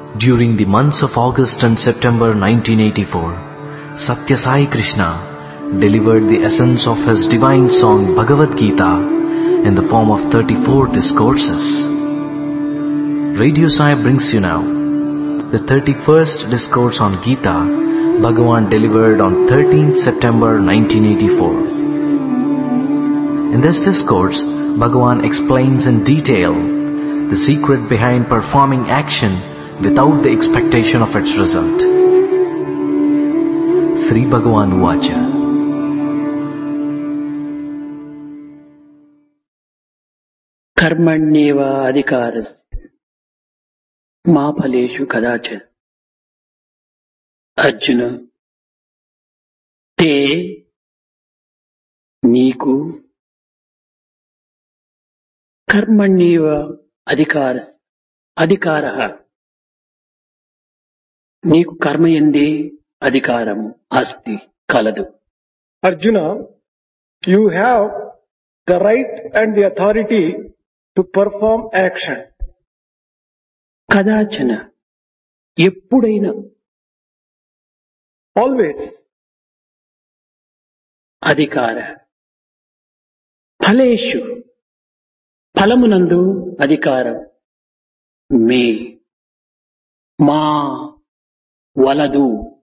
During the months of August and September 1984, Satya Sai Krishna delivered the essence of his divine song Bhagavad Gita in the form of 34 discourses. Radio Sai brings you now the 31st discourse on Gita Bhagavan delivered on 13th September 1984. In this discourse, Bhagavan explains in detail the secret behind performing action without the expectation of its result. Sri Bhagavan Uvacha. Karmanyeva adhikaras ma phaleshu kadachana. Arjuna, te నీకు కర్మణ్యేవ అధికారః నీకు కర్మయందే అధికారము అస్తి కలదు. Arjuna, you have the right and the authority to perform action. కదాచన ఎప్పుడైనా Always. అధికార ఫలేషు ఫలమునందు అధికారం మే మా వలదు.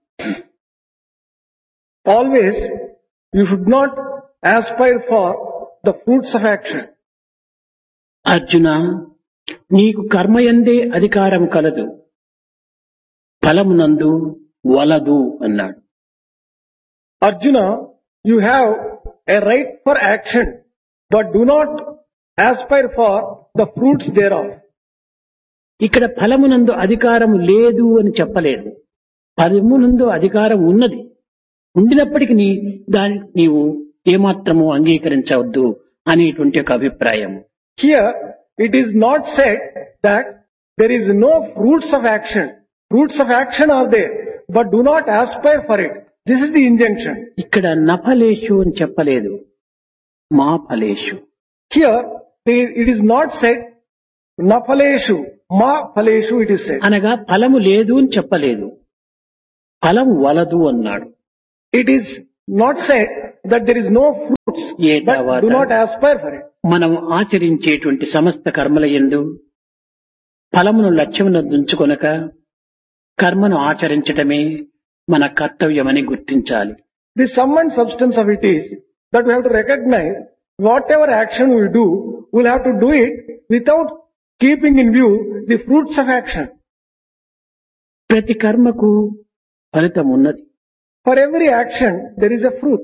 Always, you should not aspire for the fruits of action. Arjuna, నీకు కర్మయందే అధికారం కలదు, ఫలమునందు వలదు అన్నాడు. Arjuna, you have a right for action, but do not aspire for the fruits thereof. ఇక్కడ ఫలమునందు అధికారము లేదు అని చెప్పలేదు. ఫలమునందు అధికారం ఉన్నది. ఉండినప్పటికీ దానికి నీవు ఏమాత్రము అంగీకరించవద్దు అనేటువంటి ఒక అభిప్రాయం. Here, it is not said that there is no fruits of action. Fruits of action are there, but do not aspire for it. This is the injunction. ఇక్కడ నఫలేషు అని చెప్పలేదు, మా ఫలేషు. Here, it is not said nafaleshu, ma faleshu it is said. అనగా ఫలము లేదు అని చెప్పలేదు, ఫలం వలదు అన్నాడు. It is not said that there is no fruits, but do not aspire for it. మనం ఆచరించేటువంటి సమస్త కర్మల యందు ఫలమును లక్ష్యమును ఉంచుకొనక కర్మను ఆచరించటమే మన కర్తవ్యమని గుర్తించాలి. The sum and substance of it is that we have to recognize whatever action we do, we'll have to do it without keeping in view the fruits of action. ప్రతి కర్మకు ఫలితం ఉన్నది. For every action, there is a fruit.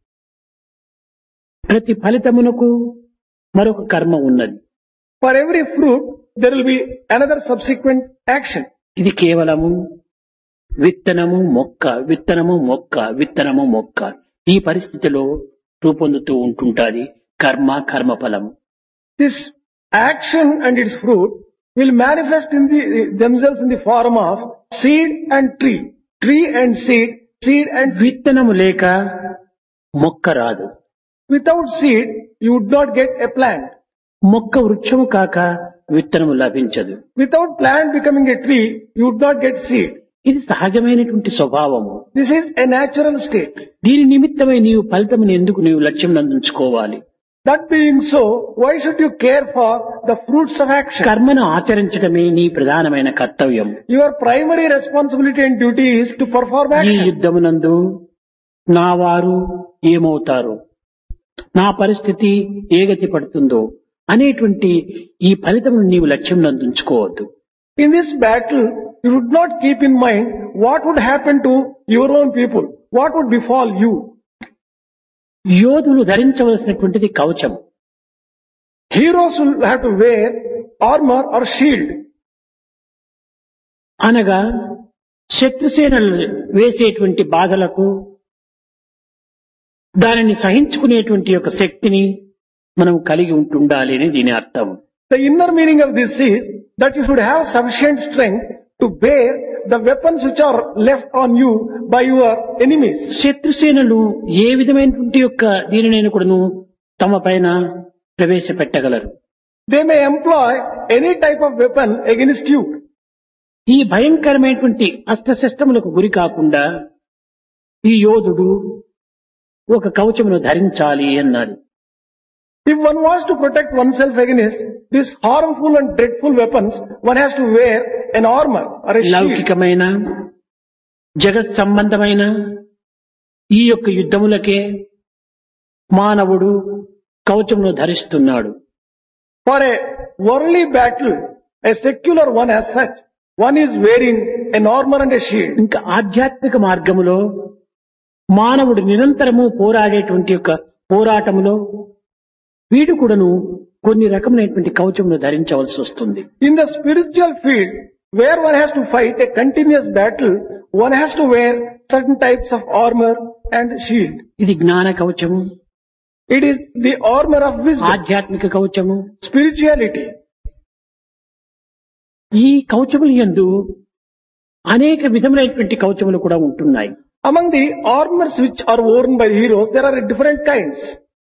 ప్రతి ఫలితమునకు మరొక కర్మ ఉన్నది. For every fruit, there will be another subsequent action. ఇది కేవలము విత్తనము మొక్క, విత్తనము మొక్క, విత్తనము మొక్క, ఈ పరిస్థితిలో రూపొందుతూ ఉంటుంటాది కర్మ, కర్మఫలము. This action and its fruit will manifest in themselves in the form of seed and tree, tree and seed, seed and tree. విత్తనము లేక మొక్క రాదు. Without seed, you would not get a plant. మొక్క వృక్షము కాక విత్తనము లభించదు. Without plant becoming a tree, you would not get seed. ఇది సహజమైనటువంటి స్వభావము. This is a natural state. దీని నిమిత్తమై నీవు ఫలితమును ఎందుకు నీవు లక్ష్యం నందుంచుకోవాలి? That being so, why should you care for the fruits of action? కర్మను ఆచరించడమే నీ ప్రధానమైన కర్తవ్యం. Your primary responsibility and duty is to perform ఈ action. యుద్ధమునందు నా వారు ఏమవుతారు, నా పరిస్థితి ఏ గతి పడుతుందో అనేటువంటి ఈ ఫలితమును నీవు లక్ష్యం నందుంచుకోవద్దు. In this battle, you would not keep in mind what would happen to your own people, what would befall you. యోధులు ధరించవలసినటువంటిది కవచం. Heroes will have to wear armor or shield. అనగా శత్రుసేనలు వేసేటువంటి బాధలకు దానిని సహించుకునేటువంటి యొక్క శక్తిని మనం కలిగి ఉంటుండాలి అని దీని అర్థం. The inner meaning of this is that you should have sufficient strength to bear the weapons which are left on you by your enemies. శత్రుసేనలు ఏ విధమైనటువంటి యొక్క దీనినైనా కూడాను తమ పైన ప్రవేశపెట్టగలరు. They may employ any type of weapon against you. ఈ భయంకరమైనటువంటి అస్త్రశస్త్రములకు గురి కాకుండా ఈ యోధుడు ఒక కవచమును ధరించాలి అన్నారు. If one wants to protect oneself against these harmful and dreadful weapons, one has to wear an armor or a shield. లౌకికమైన జగత్ సంబంధమైన ఈ యొక్క యుద్ధములకే మానవుడు కవచమును ధరిస్తున్నాడు. For a worldly battle, a secular one as such, one is wearing an armor and a shield. ఇంకా ఆధ్యాత్మిక మార్గములో మానవుడు నిరంతరము పోరాడేటువంటి యొక్క పోరాటములో వీడు కూడాను కొన్ని రకమైనటువంటి కవచమును ధరించవలసి వస్తుంది. In the spiritual field, where one has to fight a continuous battle, one has to wear certain types of armor and shield. ఇది జ్ఞాన కవచము, It is the armor of wisdom, ఆధ్యాత్మిక కవచము. spirituality. ఈ కవచముల యందు అనేక విధములైనటువంటి కవచములు కూడా ఉంటున్నాయి. Among the armors which are worn by the heroes, there are different kinds.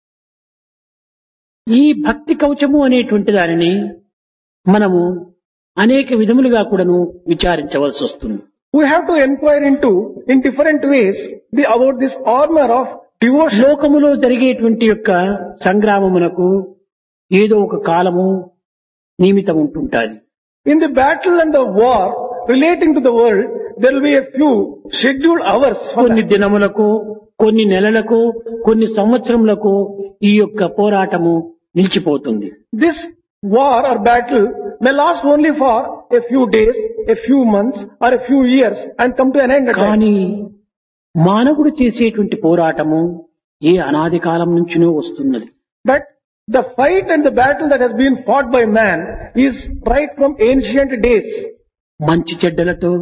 ఈ భక్తి కవచము అనేటువంటి దానిని మనము అనేక విధములుగా కూడాను విచారించవలసి వస్తుంది. We have to inquire into, in different ways, about this armor of devotion. లోకములో జరిగేటువంటి యొక్క సంగ్రామమునకు ఏదో ఒక కాలము నియమితం ఉంటుంటాది. In the battle and the war relating to the world, there will be a few scheduled hours for కొన్ని that. దినములకు, కొన్ని నెలలకు, కొన్ని సంవత్సరములకు ఈ యొక్క పోరాటము నిలిచిపోతుంది. This war or battle may last only for a few days, a few months or a few years and come to an end at last. కానీ మానవుడు చేసేటువంటి పోరాటము ఏ అనాది కాలం నుంచినో వస్తున్నది. But the fight and the battle that has been fought by man is right from ancient days. మంచి చెడ్డలతో,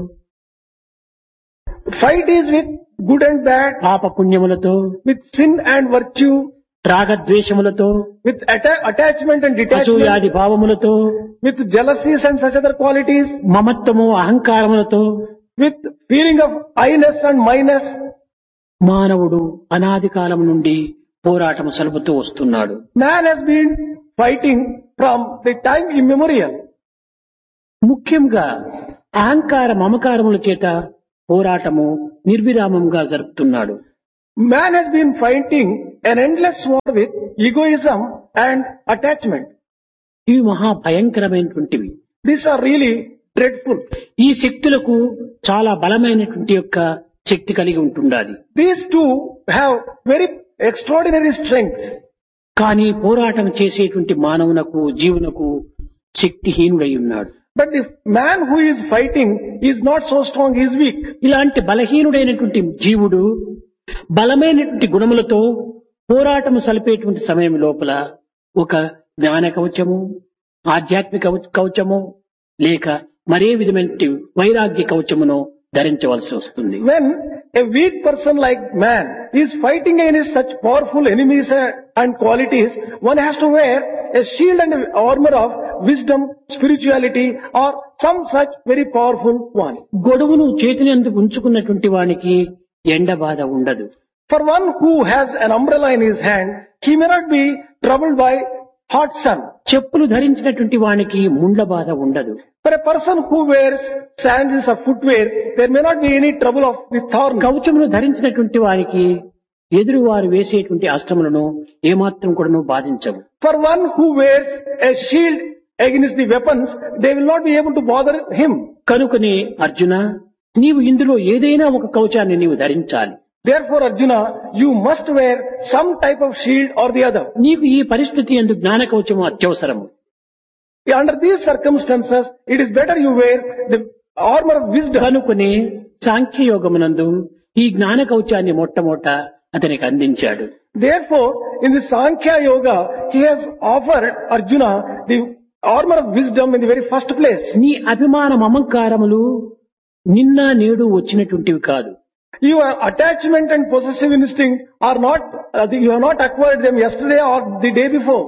Fight is with good and bad, పాప పుణ్యములతో, with sin and virtue, రాగద్వేషములతో, with attachment and detachment, అసూయాది భావములతో, with jealousies and such other qualities, మమత్వము అహంకారములతో with feeling of I-ness and my-ness. మానవుడు అనాది కాలం నుండి పోరాటము సలుపుతూ వస్తున్నాడు. Man has been fighting from the time immemorial. ముఖ్యంగా అహంకార మమకారముల చేత పోరాటము నిర్విరామంగా జరుపుతున్నాడు. Man has been fighting an endless war with egoism and attachment. ఇవి మహా భయంకరమైనటువంటివి. These are really dreadful. ఈ శక్తులకు చాలా బలమైనటువంటి యొక్క శక్తి కలిగి ఉంటుండాలి. These two have very extraordinary strength. కానీ పోరాటం చేసేటువంటి మానవునకు జీవునకు శక్తిహీనుడై ఉన్నాడు. But the man who is fighting is not so strong, he is weak. ఇలాంటి బలహీనుడైనటువంటి జీవుడు బలమైనటువంటి గుణములతో పోరాటము సలిపేటువంటి సమయం లోపల ఒక జ్ఞాన కవచము, ఆధ్యాత్మిక కవచము లేక మరే విధమైనటువంటి వైరాగ్య కవచమును ధరించవలసి వస్తుంది. When a weak person like man is fighting against such powerful enemies and qualities, one has to wear a shield and armor of wisdom, spirituality or some such very powerful one. గొడుగును చేతిని అందుకు ఉంచుకున్నటువంటి వానికి ఎండ బాధ ఉండదు. For one who has an umbrella in his hand, he may not be troubled by hot sun. చెప్పులు ధరించినటువంటి వానికి ముండ్ల బాధ ఉండదు. For a person who wears sandals or footwear, there may not be any trouble of the thorns. కవచమును ధరించినటువంటి వారికి ఎదురువారు వేసేటువంటి అస్త్రములను ఏమాత్రం కూడాను బాధించవు. For one who wears a shield against the weapons, they will not be able to bother him. కనుకనే అర్జున, నీవు ఇందులో ఏదైనా ఒక కవచాన్ని నీవు ధరించాలి. Therefore, Arjuna, you must wear some type of shield or the other. నీకు ఈ పరిస్థితి యందు జ్ఞాన కవచము అత్యవసరము. Under these circumstances, it is better you wear the armor of wisdom. కనుకనే సాంఖ్యయోగమునందు ఈ జ్ఞాన కవచాన్ని మొట్టమొదట అతనికి అందించాడు. Therefore, in the Sankhya Yoga, he has offered Arjuna the armor of wisdom in the very first place. నీ అభిమాన మమకారములు నిన్న నేడు వచ్చినటువంటివి కాదు. Your attachment and possessive instinct are not, you have not acquired them yesterday or the day before.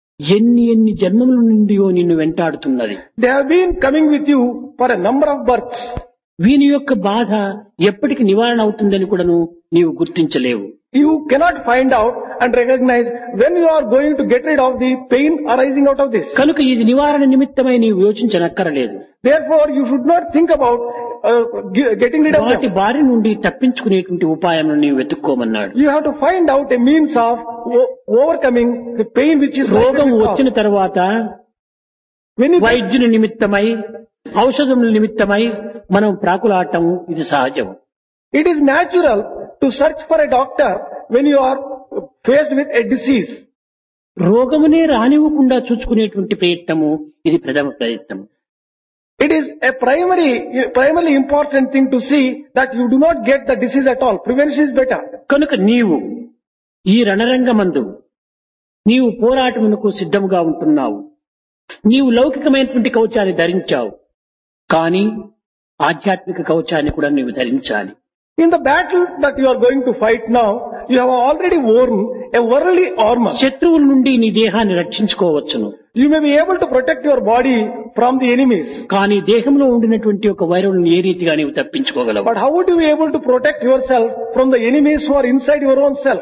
ఎన్ని జన్మముల నుండియో నిన్ను వెంటాడుతున్నది. They have been coming with you for a number of births. వీని యొక్క బాధ ఎప్పటికి నివారణ అవుతుందని కూడాను నీవు గుర్తించలేవు. You cannot find out and recognize when you are going to get rid of the pain arising out of this. కనుక ఇది నివారణ నిమిత్తమై నీవు యోచించనక్కరలేదు. Therefore, you should not think about getting rid of వాటి them. బారి నుండి తప్పించుకునేటువంటి ఉపాయం నీవు వెతుక్కోమన్నాడు. You have to find out a means of overcoming the pain which is రోగం likely to వచ్చిన cause. తర్వాత When you వైద్యుని నిమిత్తమై ఔషధముల నిమిత్తమై మనం ప్రాకులాడటం ఇది సహజం. it is natural to search for a doctor when you are faced with a disease. రోగమునే రానివ్వకుండా చూసుకునేటువంటి ప్రయత్నము ఇది ప్రథమ ప్రయత్నం. It is a primarily important thing to see that you do not get the disease at all. Prevention is better. కనుక నీవు ఈ రణరంగమందు నీవు పోరాటమునకు సిద్ధముగా ఉంటున్నావు. నీవు లౌకికమైనటువంటి కవచాన్ని ధరించావు, కానీ ఆధ్యాత్మిక కవచాన్ని కూడా నీవు ధరించాలి. In the battle that you are going to fight now, you have already worn a worldly armor. శత్రువుల నుండి నీ దేహాన్ని రక్షించుకోవచ్చును, You may be able to protect your body from the enemies. కానీ దేహంలో ఉండినటువంటి ఒక వైరస్ను ఏ రీతిగా నీవు తప్పించుకోగలవు? But how would you be able to protect yourself from the enemies who are inside your own self?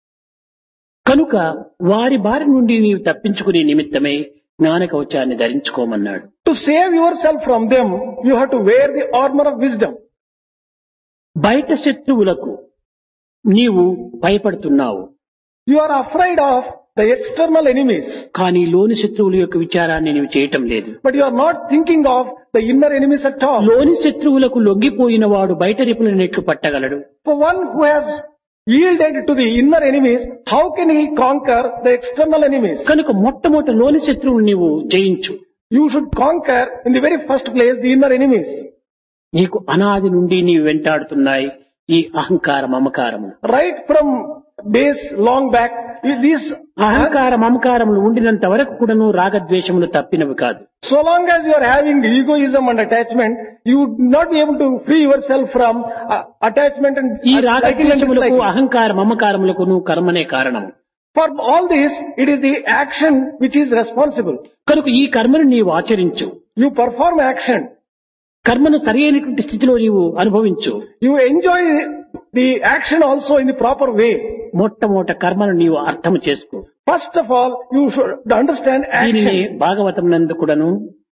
కనుక వారి బారి నుండి నీవు తప్పించుకునే నిమిత్తమై జ్ఞాన కవచాన్ని ధరించుకోమన్నాడు. To save yourself from them, you have to wear the armor of wisdom. బయట శత్రువులకు నీవు భయపడుతున్నావు, You are afraid of the external enemies, కానీ లోని శత్రువుల యొక్క విచారాన్ని నీవు చేయటం లేదు. but you are not thinking of the inner enemies at all. లోని శత్రువులకు లొంగిపోయిన వాడు బయట రిపుల నెట్లు పట్టగలడు. For one who has yielded to the inner enemies, how can he conquer the external enemies? కనుక మొట్టమొదట లోని శత్రువులు నీవు జయించు. You should conquer in the very first place the inner enemies. నీకు అనాది నుండి నీవు వెంటాడుతున్నాయి ఈ అహంకార మమకారములు. Right from days long back, these అహంకార మమకారములు ఉండినంత వరకు కూడాను రాగద్వేషములు తప్పినవి కాదు. so long as you are having egoism and attachment, you would not be able to free yourself from attachment and ఈ liking and రాగద్వేషములకు disliking. అహంకార మమకారములకు కర్మనే కారణము. For all this, it is the action which is responsible. కనుక ఈ కర్మను నీవు ఆచరించు. You perform action. కర్మను సరి అయినటువంటి స్థితిలో నీవు అనుభవించు. You enjoy the action also in the proper way. మొట్టమొదట కర్మను నీవు అర్థం చేసుకో. First of all, you should understand దీనిని action. భాగవతం నందు కూడాను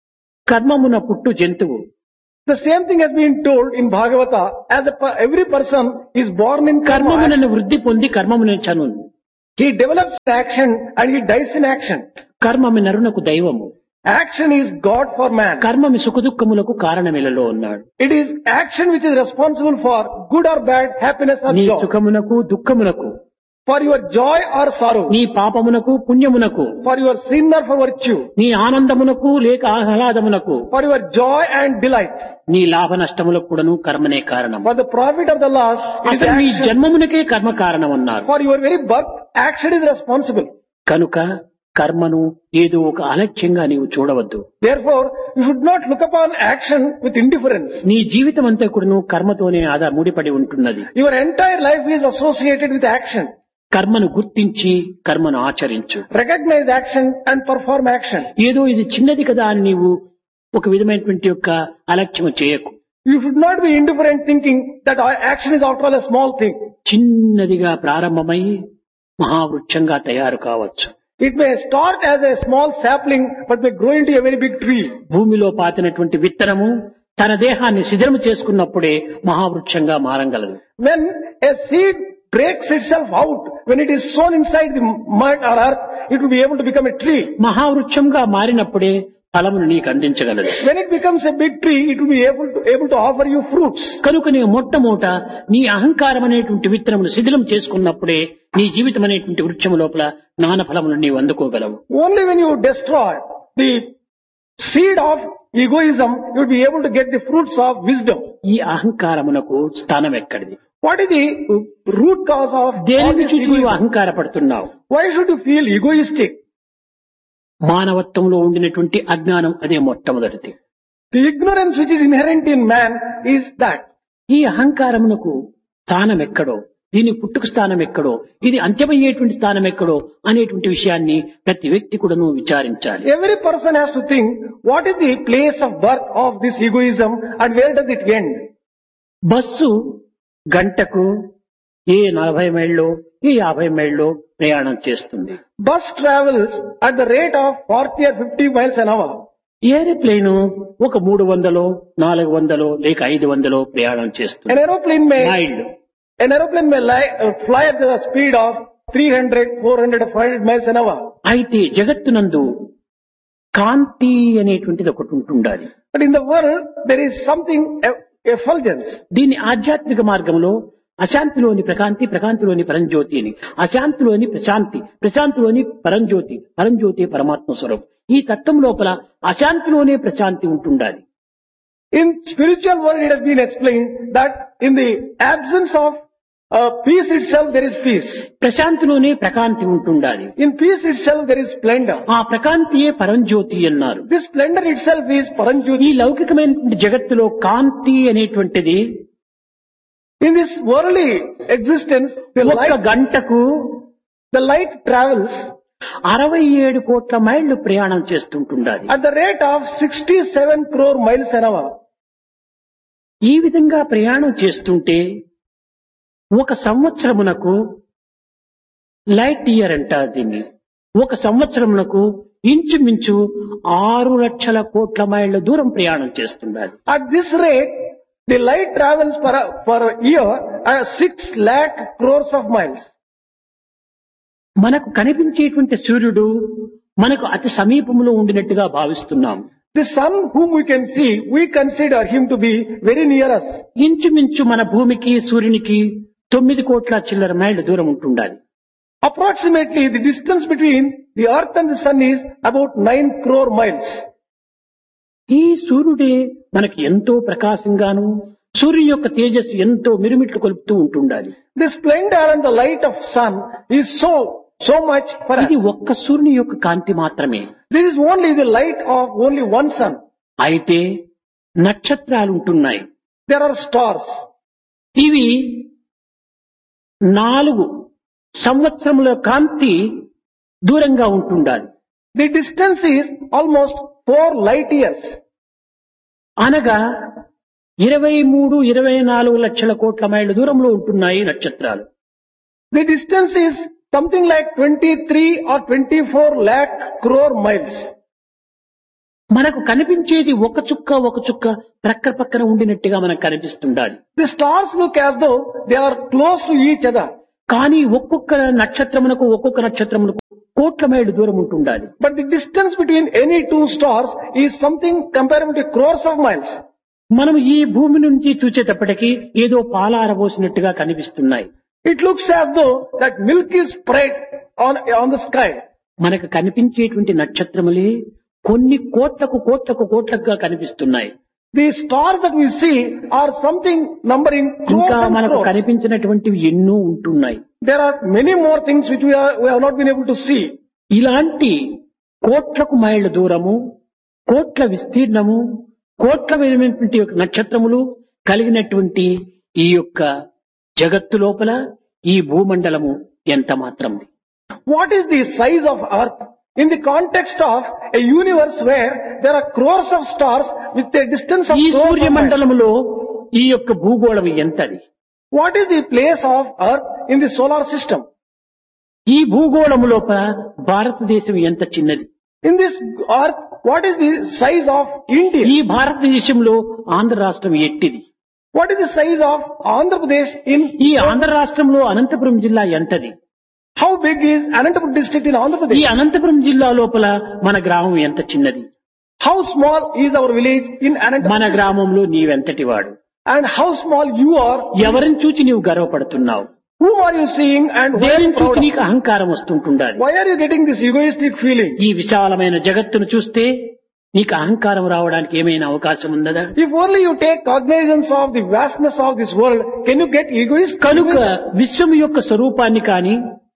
కర్మమున పుట్టు జంతువు, The same thing has been told in Bhagavata, as every person is born in karma. కర్మమునను వృద్ధి పొంది కర్మమున చను. He develops action and he dies in action. కర్మమి నరునకు దైవము, Action is God for man. కర్మమి సుఖదుఖములకు కారణమిలలో ఉన్నాడు. It is action which is responsible for good or bad, happiness or నీ joy. సుఖమునకు దుఃఖమునకు, For your joy or sorrow. నీ పాపమునకు పుణ్యమునకు, For your sin or for virtue. నీ ఆనందమునకు లేక ఆహ్లాదమునకు, For your joy and delight. నీ లాభ నష్టములకు కూడాను కర్మనే కారణం. For the profit or the loss, it is అసలు నీ action. జన్మమునకే కర్మ కారణం అన్నారు. For your very birth, action is responsible. కనుక కర్మను ఏదో ఒక అలక్ష్యంగా నీవు చూడవద్దు. Therefore, you should not look upon action with indifference. నీ జీవితం అంతా కూడాను కర్మతోనే ముడిపడి ఉంటున్నది. Your entire life is associated with action. కర్మను గుర్తించి కర్మను ఆచరించు. Recognize action and perform action. ఏదో ఇది చిన్నది కదా అని నీవు ఒక విధమైనటువంటి యొక్క అలక్ష్యం చేయకు. You should not be indifferent thinking that our action is after all a small thing. చిన్నదిగా ప్రారంభమై మహావృక్షంగా తయారు కావచ్చు. It may start as a small sapling but may grow into a very big tree. భూమిలో పాతినటువంటి విత్తనము తన దేహాన్ని శిథిలము చేసుకున్నప్పుడే మహావృక్షంగా మారగలదు. When a seed breaks itself out, when it is sown inside the mud or earth, it will be able to become a tree. మహావృక్షంగా మారినప్పుడే ఫలమును నీకు అందించగలదు. When it becomes a big tree, it will be able to offer you fruits. కనుక నీ మొట్టమొదట నీ అహంకారం అనేటువంటి విత్తనమును శిథిలం చేసుకున్నప్పుడే నీ జీవితం అనేటువంటి వృక్షము లోపల జ్ఞాన ఫలమును నీవు అందుకోగలవు. Only when you destroy the seed of egoism, you will be able to get the fruits of wisdom. ఈ అహంకారమునకు స్థానం ఎక్కడిది? What is the root cause of all దేనిని this చూసి నీవు egoism? అహంకారపడుతున్నావు? Why should you feel egoistic? మానవత్వంలో ఉండినటువంటి అజ్ఞానం అదే మొట్టమొదటిది. The ignorance which is inherent in man is that. ఈ అహంకారమునకు స్థానం ఎక్కడో, దీని పుట్టుక స్థానం ఎక్కడో, ఇది అంత్యమయ్యేటువంటి స్థానం ఎక్కడో అనేటువంటి విషయాన్ని ప్రతి వ్యక్తి కూడాను విచారించాలి. Every person has to think, what is the place of birth of this egoism and where does it end? Bus గంటకు ఏ 40 మైళ్ళు ఏ 50 మైళ్ళు ప్రయాణం చేస్తుంది. Bus travels at the rate of 40 or 50 miles an hour. Aeroplane ఒక 300 400 లేక 500 ప్రయాణం చేస్తుంది. An aeroplane may మైళ్ళు. fly at the speed of 300, 400 or 500 miles an hour. అయితే జగత్తునందు కాంతి అనేటువంటిది ఒకటి ఉంటుండాలి. But in the world, there is something, effulgence. దీన్ని ఆధ్యాత్మిక మార్గంలో అశాంతిలోని ప్రకాంతి, ప్రకాంతిలోని పరంజ్యోతి అని, అశాంతిలోని ప్రశాంతి, ప్రశాంతిలోని పరంజ్యోతి, పరంజ్యోతి పరమాత్మ స్వరూపం. ఈ తత్వం లోపల అశాంతిలోనే ప్రశాంతి ఉంటుండాలి. In spiritual world, it has been explained that in the absence of peace itself, there is peace. ప్రశాంతిలోనే ప్రకాంతి ఉంటుండాలి. In peace itself, there is splendor. ఆ ప్రకాంతియే పరంజ్యోతి అన్నారు. This splendor itself is ఈ Paranjyoti. లౌకికమైన జగత్తులో కాంతి అనేటువంటిది In this worldly existence, ఒక్క గంటకు the light travels 67 కోట్ల మైళ్ళు ప్రయాణం చేస్తుంటుండాలి. at the rate of 67 crore miles an hour. ఈ విధంగా ప్రయాణం చేస్తుంటే ఒక సంవత్సరమునకు లైట్ ఇయర్ అంటారు దీన్ని. ఒక సంవత్సరమునకు ఇంచుమించు 6 లక్షల కోట్ల మైళ్ళ దూరం ప్రయాణం చేస్తుండాలి. At this rate, the light travels per year 6 lakh crores of miles. మనకు కనిపించేటువంటి సూర్యుడు మనకు అతి సమీపంలో ఉండినట్టుగా భావిస్తున్నాం. The sun whom we can see, we consider him to be very near us. ఇంచుమించు మన భూమికి సూర్యునికి 9 కోట్ల చిల్లర మైళ్ళ దూరం ఉంటుండాలి. Approximately, the distance between the earth and the sun is about 9 crore miles. ఈ సూర్యుడే మనకి ఎంతో ప్రకాశంగాను, సూర్యుని యొక్క తేజస్సు ఎంతో మిరుమిట్లు కొలుపుతూ ఉంటుండాలి. The splendor and the light of sun is so much for ఇది us. ఒక్క సూర్యుని యొక్క కాంతి మాత్రమే. This is only the light of only one sun. అయితే నక్షత్రాలు ఉంటున్నాయి. There are stars. ఇవి 4 సంవత్సరముల కాంతి దూరంగా ఉంటుండాలి. The distance is almost 4 light years. అనగా 23-24 లక్షల కోట్ల మైళ్ళ దూరంలో ఉంటున్నాయి నక్షత్రాలు. The distance is something like 23 or 24 lakh crore miles. మనకు కనిపించేది ఒక చుక్క ప్రక్క పక్కన ఉండినట్టుగా మనకు కనిపిస్తుండాలి. The stars look as though they are close to each other. కానీ ఒక్కొక్క నక్షత్రమునకు కోట్ల మైళ్ళు దూరం ఉంటుండాలి. But the distance between any two stars is something comparable to crores of miles. మనం ఈ భూమి నుంచి చూసేటప్పటికీ ఏదో పాలారబోసినట్టుగా కనిపిస్తున్నాయి. It looks as though that milk is spread on the sky. మనకు కనిపించేటువంటి నక్షత్రములే కొన్ని కోట్లకుగా కనిపిస్తున్నాయి. The stars that we see are something numbering ఇంకా crores and మనకు crores. కనిపించినటువంటివి ఎన్నో ఉంటున్నాయి. There are many more things which we have not been able to see. ఇలాంటి కోట్లకు మైళ్ళ దూరము, కోట్ల విస్తీర్ణము, కోట్లమైనటువంటి నక్షత్రములు కలిగినటువంటి ఈ యొక్క జగత్తు లోపల ఈ భూమండలము ఎంత మాత్రం. What is the size of earth in the context of a universe where there are crores of stars with a distance of ఈ crores of miles? సూర్యమండలములో ఈ యొక్క భూగోళం ఎంతది? What is the place of earth in the solar system? ఈ భూగోళము లోపల భారతదేశం ఎంత చిన్నది? In this earth, what is the size of India? ఈ భారతదేశంలో ఆంధ్ర రాష్ట్రం ఎట్టిది? What is the size of Andhra Pradesh in ఈ ఆంధ్ర రాష్ట్రంలో అనంతపురం జిల్లా ఎంతది? How big is Anantapur district in Andhra ఈ Pradesh? అనంతపురం జిల్లా లోపల మన గ్రామం ఎంత చిన్నది? How small is our village in Anantapur? మన గ్రామంలో నీవెంతటి వాడు? And how small you are? ఎవరిని చూచి నీవు గర్వపడుతున్నావు? Whom are you seeing and why are దేనిని you proud చూచి of? నీకు అహంకారం వస్తుంటుండాలి. Why are you getting this egoistic feeling? ఈ విశాలమైన జగత్తును చూస్తే నీకు అహంకారం రావడానికి ఏమైనా అవకాశం ఉన్నదా? If only you take cognizance of the vastness of this world, can you get egoist? కనుక విశ్వం యొక్క స్వరూపాన్ని కాని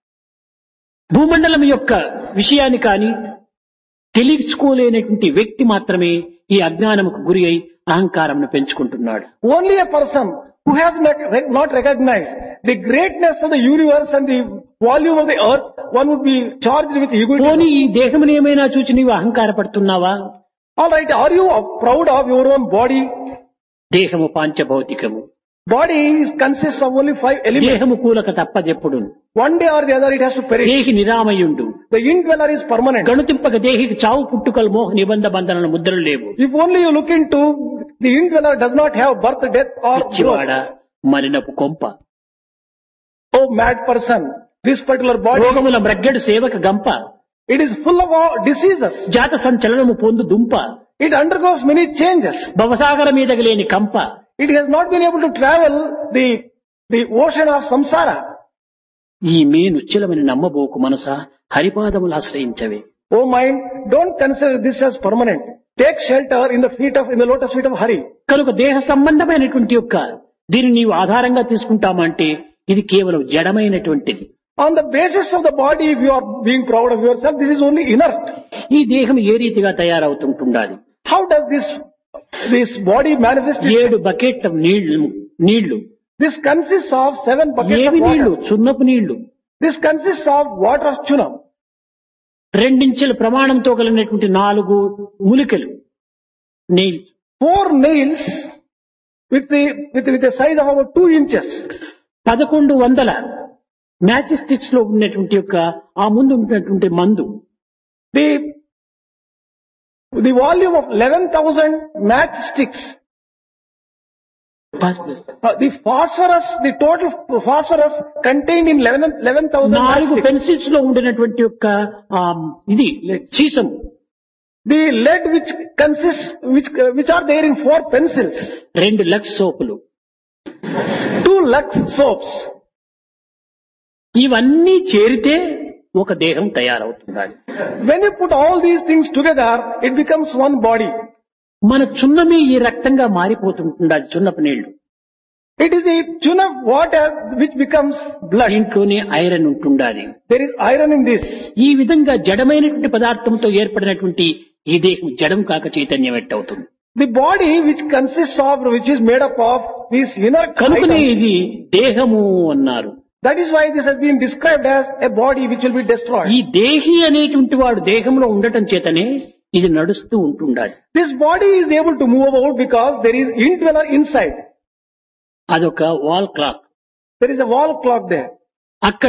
భూమండలం యొక్క విషయాన్ని కాని తెలుసుకోలేనటువంటి వ్యక్తి మాత్రమే ఈ అజ్ఞానముకు గురి అయి అహంకారమును పెంచుకుంటున్నాడు. Only a person who has not recognized the greatness of the universe and the volume of the earth, one would be charged with egoism. పోనీ ఈ దేహమును ఏమైనా చూచి నీవు అహంకారపడుతున్నావా? Alright, are you proud of your own body? దేహము పాంచభౌతికము. Body consists of only 5 elements. దేహము కూలక తప్పదెప్పుడు. One day or the other it has to perish. దేహి నిరామయుండు. The indweller is permanent. గణుతింపక దేహికి చావు పుట్టుకలు మోహ నిబంధ బంధనల ముద్రలు లేవు. If only you look into, the indweller does not have birth, death or పిచ్చివాడ growth. మరినపు కొంప. Oh mad person, this particular body, రోగముల మ్రగ్గెడు సేవక గంప. it is full of all diseases. జాత సంచలనము పొందు దుంప. It undergoes many changes. భవసాగర మీదకి లేని కంప. It has not been able to travel the ocean of samsara. ఈ మే నుచ్చలమని నమ్మబోకు మనసా, హరిపాదములు ఆశ్రయించవే. Oh mind, don't consider this as permanent. Take shelter in the lotus feet of Hari. కనుక దేహ సంబంధమైనటువంటి యొక్క దీన్ని నీవు ఆధారంగా తీసుకుంటామంటే ఇది కేవలం జడమైనటువంటిది. On the basis of the body, if you are being proud of yourself, this is only inert. ఈ దేహం ఏ రీతిగా తయారవుతుంటుండాలి? How does this body manifest itself? 7 బకెట్ల నీళ్లు. This consists of 7 buckets ఏవి of నీళ్లు? water. సున్నపు నీళ్లు. This consists of water of chunam. 2 ఇంచుల ప్రమాణంతో కలిగినటువంటి 4 మూలికలు నీళ్లు. 4 nails with the size of about 2 inches. 1100 match sticks లో ఉన్నటువంటి యొక్క ఆ ముందు ఉన్నటువంటి మందు. The volume of 11,000 matchsticks. The total phosphorus contained in 11,000 4 matchsticks. Pencils లో ఉండినటువంటి యొక్క ఇది sesame. The lead which are there in 4 pencils. 2 Lux సోపులు. 2 Lux soaps. ఇవన్నీ చేరితే ఒక దేహం తయారవుతుంది. When you put all these things together, it becomes one body. మన చున్నమి ఈ రక్తంగా మారిపోతుంటుంది. చున్నపు నీళ్లు. It is the chunam water which becomes blood. ఇంట్లోనే ఐరన్ ఉంటుండాలి. There is iron in this. ఈ విధంగా జడమైనటువంటి పదార్థంతో ఏర్పడినటువంటి ఈ దేహం జడం కాక చైతన్యం ఎట్టవుతుంది. The body which consists of, which is made up of these inner కనుకనే items. ఇది దేహము అన్నారు. That is why this has been described as a body which will be destroyed. ఈ దేహి అనేటువంటి వాడు దేహంలో ఉండటం చేతనే ఇది నడుస్తూ ఉంటుండాలి. This body is able to move about because there is indweller inside. అదొక wall clock. There is a wall clock there. అక్కడ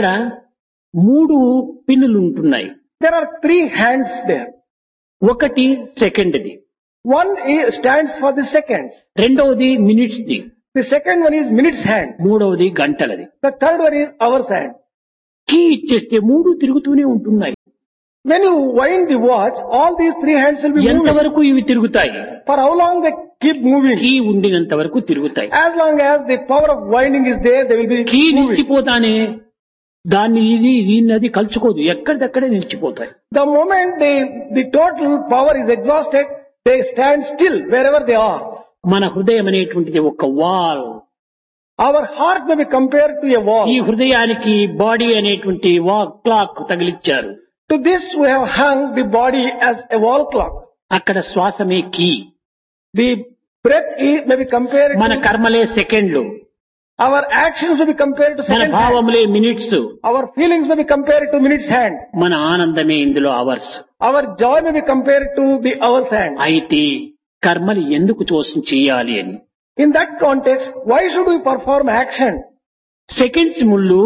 3 పిన్నులు ఉంటున్నాయి. There are 3 hands there. ఒకటి సెకండ్ది. One stands for the seconds. రెండవది minutes the. The second one is minutes hand. మూడవది గంటలది. The third one is hours hand. Key ఇచ్చేస్తే 3 తిరుగుతూనే ఉంటున్నాయి. When you wind the watch, all these 3 hands will be moving. ఎంతవరకు ఇవి తిరుగుతాయి? For how long they keep moving? Key ఉండినంత వరకు తిరుగుతాయి. As long as the power of winding is there, they will be key moving. నిలిచిపోతానే దాన్ని దీన్ని కలుచుకోదు. ఎక్కడిదక్కడే నిలిచిపోతాయి. The moment the total power is exhausted, they stand still wherever they are. మన హృదయం అనేటువంటిది ఒక wall. Our heart may be compared to a wall. ఈ హృదయానికి body అనేటువంటి wall clock తగిలిచ్చారు. To this we have hung the body as a wall clock. అక్కడ శ్వాసమే key. The breath may be compared మన to, కర్మలే సెకండ్లు. our actions may be compared to మన seconds hand. భావములే minutes. Our feelings may be compared to minutes hand. మన ఆనందమే ఇందులో hours. Our joy may be compared to the hours hand. అయితే కర్మలు ఎందుకు చేయాలి అని. In that context, why should we perform action? Seconds ముళ్ళు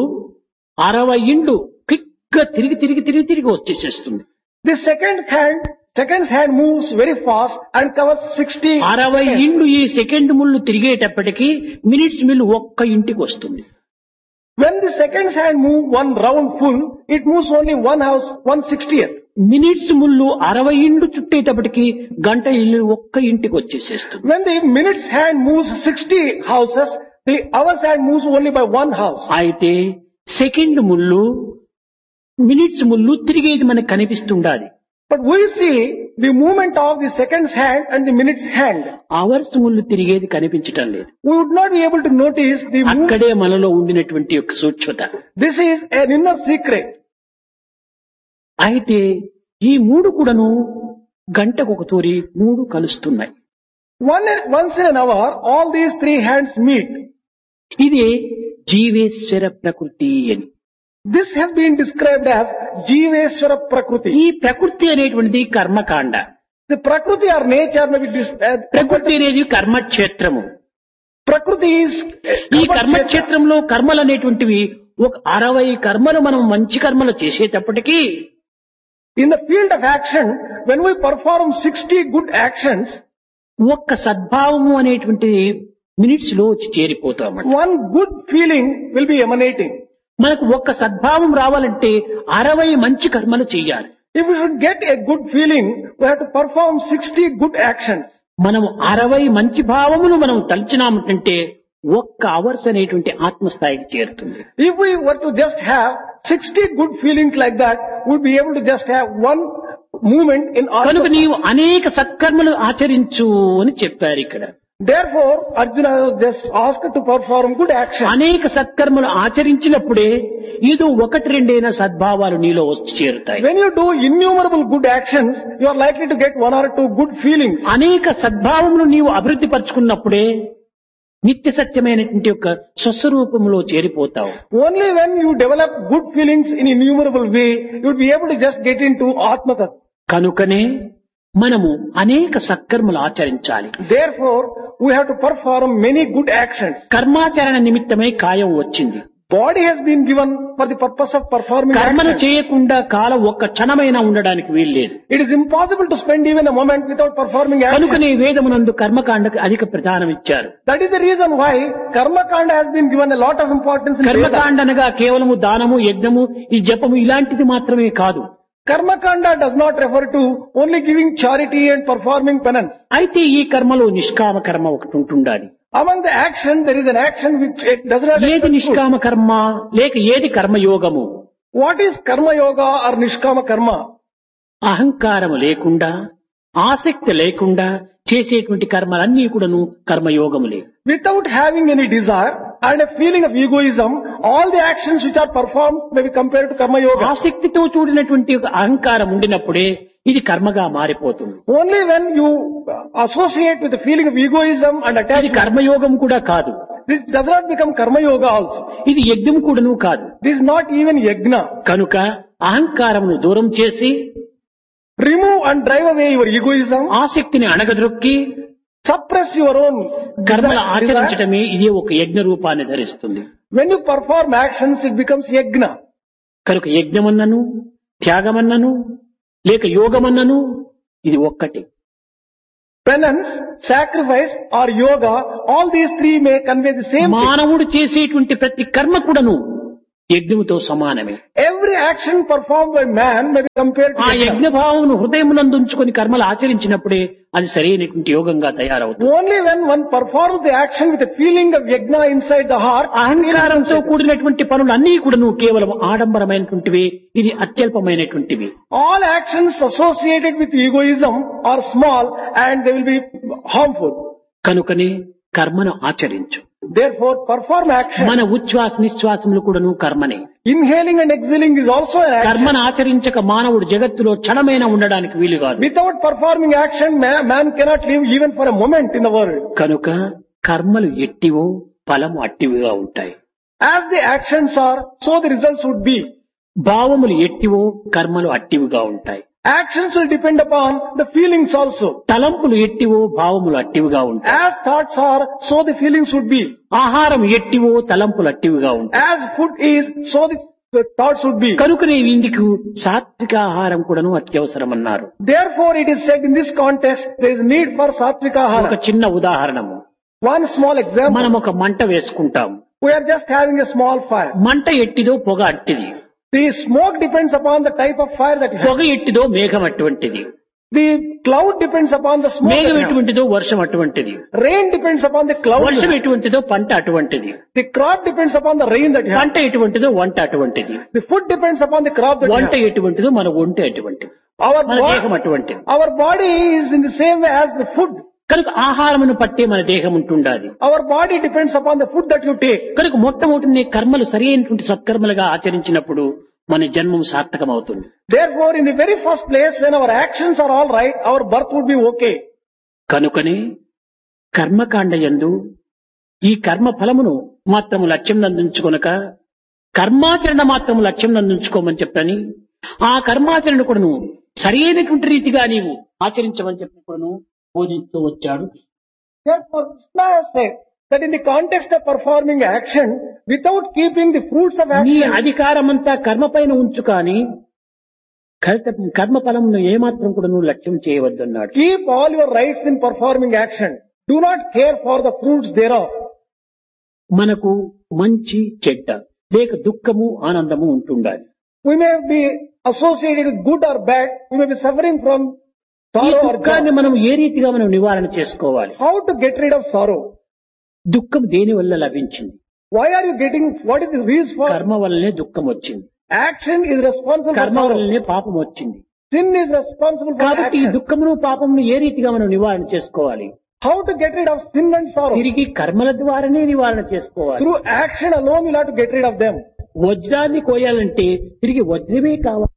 60 ఇండ్లు క్విక్గా తిరిగి వచ్చేసేస్తుంది. The seconds hand moves very fast and covers 60 60 seconds. ఇండ్లు ఈ సెకండ్ ముళ్ళు తిరిగేటప్పటికి మినిట్స్ మిల్లు ఒక్క ఇంటికి వస్తుంది. When the seconds hand move one round full, it moves only one house, 1/60th. Minutes ముళ్ళు 60 ఇండ్లు చుట్టేటప్పటికి గంట ఇల్లు ఒక్క ఇంటికి వచ్చేసేస్తుంది. When the minutes hand moves 60 houses, the hours hand moves only by one house. అయితే సెకండ్ ముళ్ళు మినిట్స్ ముళ్ళు తిరిగేది మనకు కనిపిస్తుండాలి. But we see the movement of the seconds hand and the minutes hand. Hours ముళ్ళు తిరిగేది కనిపించటం లేదు. We would not be able to notice the movement. అక్కడే మనలో ఉండినటువంటి యొక్క సూక్ష్మత. This is an inner secret. అయితే ఈ 3 కూడాను గంటకు ఒక తూరి 3 కలుస్తున్నాయి. Once in an hour, all these 3 hands meet. ఇది జీవేశ్వర ప్రకృతి అని. This has been described as Jiveshwara Prakriti. ఈ ప్రకృతి అనేటువంటిది కర్మకాండ. The Prakriti or nature may be ప్రకృతి అనేది కర్మక్షేత్రము. Prakriti is ఈ కర్మక్షేత్రంలో కర్మలు అనేటువంటివి ఒక 60 కర్మలు మనం మంచి కర్మలు చేసేటప్పటికీ in the field of action. When we perform 60 good actions, ఒక్క సద్భావము అనేటువంటి మినిట్స్ లో వచ్చి చేరిపోతామంట. one good feeling will be emanating. మనకు ఒక్క సద్భావం రావాలంటే 60 మంచి కర్మలు చేయాలి. If we should get a good feeling, we have to perform 60 good actions. మనం 60 మంచి భావములు మనం తలచినామంటే ఒక్క అవర్స్ అనేటువంటి ఆత్మస్థాయికి చేరుతుంది. If we were to just have 60 good feelings like that, we'd be able to just have one movement in our. కనుక నీవు అనేక సత్కర్మలు ఆచరించు అని చెప్పారు ఇక్కడ. Therefore, Arjuna was just asked to perform good actions. అనేక సత్కర్మలు ఆచరించినప్పుడే ఏదో ఒకటి రెండైన సద్భావాలు నీలో వచ్చి చేరుతాయి. When you do innumerable good actions, you are likely to get one or two good feelings. అనేక సద్భావములు నీవు అభివృద్ధి పరుచుకున్నప్పుడే నిత్య సత్యమైనటువంటి యొక్క స్వస్వరూపంలో చేరిపోతావు. Only when you develop good feelings in innumerable way, you will be able to just get into Atma Tattva. కనుకనే మనము అనేక సత్కర్మలు ఆచరించాలి. Therefore, we have to perform many good actions. కర్మాచరణ నిమిత్తమై కాయం వచ్చింది. Body has been given for the purpose of performing కర్మను actions. చేయకుండా కాలం ఒక్క క్షణమైనా ఉండడానికి వీల్లేదు. It is impossible to spend even a moment without performing actions. కనుకనే వేదమునందు కర్మకాండకు అధిక ప్రధానం ఇచ్చారు. That is the reason why Karma Kanda has been given a lot of importance in Veda. కర్మకాండ అనగా కేవలము దానము, యజ్ఞము, ఈ జపము ఇలాంటిది మాత్రమే కాదు. Karma Kanda does not refer to only giving charity and performing penance. అయితే ఈ కర్మలో నిష్కామ కర్మ ఒకటి ఉంటుండాలి. Among the action, there is an action which it does not ఏది expect food. నిష్కామ కర్మ లేక ఏది కర్మయోగము? What is Karma Yoga or Nishkama Karma? అహంకారము లేకుండా, ఆసక్తి లేకుండా చేసేటువంటి కర్మలన్నీ కూడాను కర్మయోగములే. Without having any desire and a feeling of egoism, all the actions which are performed may be compared to Karma Yoga. ఆసక్తితో చూడినటువంటి ఒక అహంకారం ఉండినప్పుడే ఇది కర్మగా మారిపోతుంది. Only when you associate with the feeling of egoism and ఇది attachment, కర్మయోగం కూడా కాదు. this does not become Karma Yoga also. ఇది యజ్ఞం కూడాను కాదు. This is not even Yajna. కనుక అహంకారమును దూరం చేసి Remove and drive away your egoism, ఆసక్తిని అణగద్రొక్కి suppress your own కర్మలు desire. ఆచరించడమే ఇదే ఒక యజ్ఞ రూపాన్ని ధరిస్తుంది. When you perform actions, it becomes Yajna. కనుక యజ్ఞమన్నను, త్యాగమన్నను, లేక యోగమన్నను ఇది ఒక్కటి. Penance, sacrifice or yoga, all these three may convey the same thing. మానవుడు చేసేటువంటి ప్రతి కర్మ కూడాను యజ్ఞముతో సమానమే. Every action performed by man may be compared to ఆ Yajna. యజ్ఞ భావమును హృదయమునందు ఉంచుకొని కర్మలు ఆచరించినప్పుడే అది సరైనటువంటి యోగంగా తయారవుతుంది. Only when one performs the action with a feeling of Yajna inside the heart, అహంకారంతో కూడినటువంటి పనులు అన్నీ కూడాను కేవలం ఆడంబరమైనటువంటివి, ఇది అత్యల్పమైనటువంటివి. all actions associated with egoism are small and they will be harmful. కనుకనే కర్మను ఆచరించు. Therefore, perform action. మన ఉచ్ఛ్వాస నిశ్వాసములు కూడాను కర్మనే. Inhaling and exhaling is also an action. కర్మను ఆచరించక మానవుడు జగత్తులో క్షణమైనా ఉండడానికి వీలు కాదు. Without performing action, man cannot live even for a moment in the world. కనుక కర్మలు ఎట్టివో ఫలము అట్టివిగా ఉంటాయి. As the actions are, so the results would be. భావములు ఎట్టివో కర్మలు అట్టివిగా ఉంటాయి. Actions will depend upon the feelings also. తలంపులు ఎట్టివో భావములు అట్టివిగా ఉంటాయి. As thoughts are, so the feelings would be. ఆహారం ఎట్టివో తలంపులు అట్టివిగా ఉంటాయి. As food is, so the thoughts would be. కనుకనే ఇందుకు సాత్విక ఆహారం కూడాను అత్యవసరం అన్నారు. Therefore, it is said in this context, there is need for satvika ఒక ahara. చిన్న ఉదాహరణము. One small example. మనం ఒక మంట వేసుకుంటాం. We are just having a small fire. మంట ఎట్టిదో పొగ అట్టిది. The smoke depends upon the type of fire that you have. పొగ ఎట్టిదో మేఘం అటువంటిది. The cloud depends upon the smoke. మేఘం that you have. ఎటువంటిదో వర్షం అటువంటిది. Rain depends upon the cloud. వర్షం ఎటువంటిదో పంట అటువంటిది. The crop depends upon the rain that you have. పంట ఎటువంటిదో వంట అటువంటిది. The food depends upon the crop that you వంట have. ఎటువంటిదో మన ఒంటి అటువంటిది. Our మన దేహం body, అటువంటిది. our body is in the same way as the food. కనుక ఆహారమును పట్టే మన దేహం ఉంటుండాలి. Our body depends upon the food that you take. కనుక మొట్టమొదటి నీ కర్మలు సరైనటువంటి సత్కర్మలుగా ఆచరించినప్పుడు మన జన్మం సార్థకమవుతుంది. Therefore, in the very first place, when our actions are all right, our birth would be okay. కనుకనే కర్మకాండ యందు ఈ కర్మ ఫలమును మాత్రము లక్ష్యం నందుంచుకొనక కర్మాచరణ మాత్రము లక్ష్యం నందుంచుకోమని చెప్పని ఆ కర్మాచరణ కూడాను సరైనటువంటి రీతిగా నీవు ఆచరించమని చెప్పి కూడాను బోధిస్తూ వచ్చాడు. Therefore, Krishna has said that in the context of performing action, without keeping the fruits of నీ action, అధికారమంతా కర్మ పైన ఉంచు కానీ కర్మ ఫలమును ఏమాత్రం కూడా నువ్వు లక్ష్యం చేయవద్దన్నాడు. keep all your rights in performing action. Do not care for the fruits thereof. మనకు మంచి చెడ్డ లేక దుఃఖము ఆనందము ఉంటుండాలి. We may be associated with good or bad. We may be suffering from ఈ sorrow or దుఃఖాన్ని joy. మనం ఏ రీతిగా మనం నివారణ చేసుకోవాలి? How to get rid of sorrow? దుఃఖం దేని వల్ల లభించింది? Why are you getting, what is the reason for? కర్మ వల్లనే దుఃఖం వచ్చింది. Action is responsible for కర్మ sorrow. వల్లనే పాపం వచ్చింది. Sin is responsible for కాబట్టి ఈ action. దుఃఖమును పాపమును ఏ రీతిగా మనం నివారణ చేసుకోవాలి? How to get rid of sin and sorrow? తిరిగి కర్మల ద్వారానే నివారణ చేసుకోవాలి. Through action alone you'll have to get rid of them. వజ్రాన్ని కోయాలంటే తిరిగి వజ్రమే కావాలి.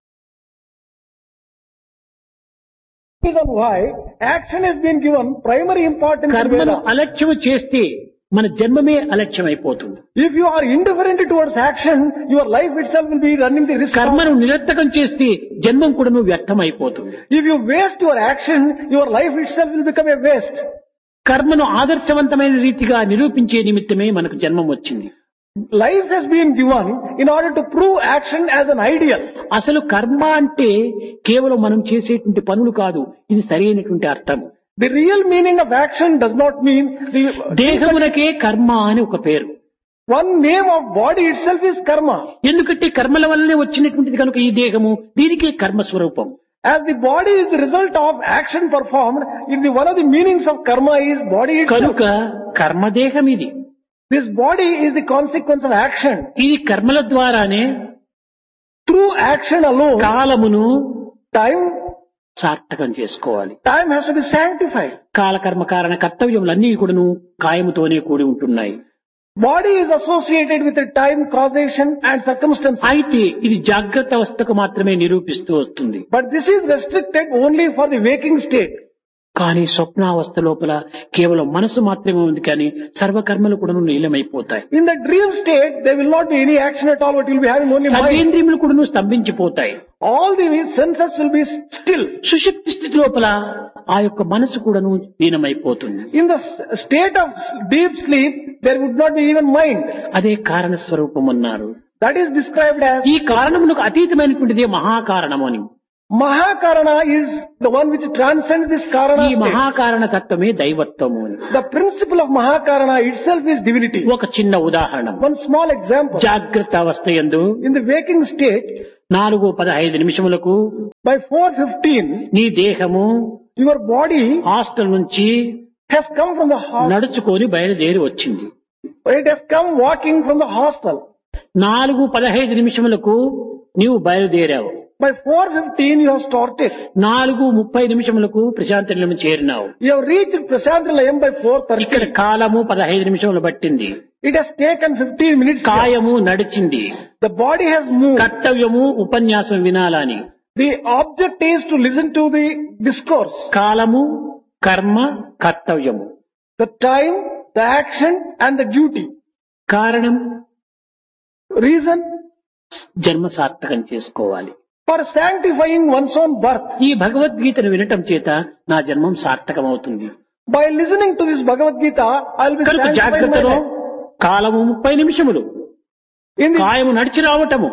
Reason why action has been given primary importance in కర్మను Veda. అలక్ష్యం చేస్తే మన జన్మమే అలక్ష్యం అయిపోతుంది. If you are indifferent towards action, your life itself will be running the risk. కర్మను నిరర్థకం చేస్తే జన్మం కూడా వ్యర్థం అయిపోతుంది. If you waste your action, your life itself will become a waste. కర్మను ఆదర్శవంతమైన రీతిగా నిరూపించే నిమిత్తమే మనకు జన్మం వచ్చింది. Life has been given in order to prove action as an ideal. అసలు కర్మ అంటే కేవలం మనం చేసేటువంటి పనులు కాదు, ఇది సరైనటువంటి అర్థం. The real meaning of action does not mean the దేహమునకే కర్మ అని ఒక పేరు. one name of body itself is karma. ఎందుకంటే కర్మల వల్లనే వచ్చినటువంటిది కనుక ఈ దేహము దీనికే కర్మ స్వరూపం. As the body is the result of action performed, one of the meanings of karma is body itself. కనుక కర్మదేహం ఇది. This body is the consequence of action. ఇది కర్మల ద్వారానే Through action alone, కాలమును time సార్థకం చేసుకోవాలి. has to be sanctified. కాలకర్మ కారణ కర్తవ్యములన్నీ కూడాను కాయముతోనే కూడి ఉంటున్నాయి. Body is associated with the time, causation and circumstances. అయితే ఇది జాగ్రత్త అవస్థకు మాత్రమే నిరూపిస్తూ వస్తుంది. But this is restricted only for the waking state. కానీ స్వప్నావస్థ లోపల కేవలం మనసు మాత్రమే ఉంది కానీ సర్వకర్మలు కూడా లీలమైపోతాయి. In the dream state, there will not be any action at all, but you will be having only mind. సర్వేంద్రియములు కూడా స్తంభించిపోతాయి. All the senses will be still. సుషుప్తి స్థితి లోపల ఆ యొక్క మనసు కూడాను లీనమైపోతుంది. In the state of deep sleep, there would not be even mind. అదే కారణ స్వరూపం అన్నారు. That is described as ఈ కారణమునకు అతీతమైనటువంటిదే మహాకారణము అని. Mahakarana is the one which transcends this karana ఈ state. మహాకారణ తత్వమే దైవత్వము అని. The principle of Mahakarana itself is divinity. ఒక చిన్న ఉదాహరణ. One small example. జాగ్రత్త అవస్థ యందు In the waking state, 4:15 by 4:15, నీ దేహము your body హాస్టల్ నుంచి has come from the hostel. నడుచుకొని బయలుదేరి వచ్చింది. It has come walking from the hostel. 4:15 నీవు బయలుదేరావు. By 4:15, you have started. 4:30 ప్రశాంతనిలయం చేరినావు. You have reached Prasantalayam by ఇక్కడ 4:30. కాలము 15 నిమిషములు పట్టింది. It has taken 15 minutes. కాయము నడిచింది. The body has moved. కర్తవ్యము ఉపన్యాసం వినాలని. The object is to listen to the discourse. కాలము కర్మ కర్తవ్యము. The time, the action and the duty. కారణం Reason జన్మ సార్థకం చేసుకోవాలి. for sanctifying one's own birth. ఈ భగవద్గీతను వినటం చేత నా జన్మం సార్థకం అవుతుంది. By listening to this Bhagavad Gita, I'll be కనుక sanctifying my జాగ్రత్తలో life. కాలము 30 నిమిషములు, In కాయము నడిచి రావటము.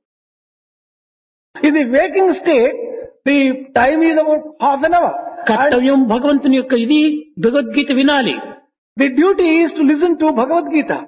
the waking state, the time is about half an hour. And కర్తవ్యం భగవంతుని యొక్క ఇది భగవద్గీత వినాలి. the duty is to listen to Bhagavad Gita.